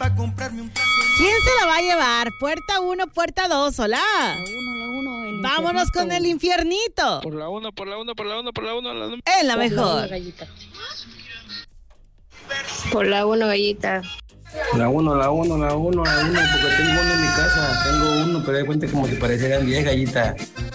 ¿Quién se la va a llevar? Puerta 1, puerta 2, hola. La uno, vámonos con el infiernito. Por la 1. En la mejor. Por la 1, gallita. La uno, porque tengo uno en mi casa. Tengo uno, pero de cuenta como si parecieran 10 gallitas.